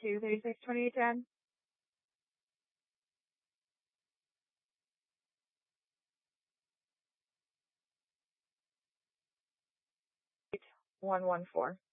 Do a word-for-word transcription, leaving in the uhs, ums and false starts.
two three six two eight ten. One one four.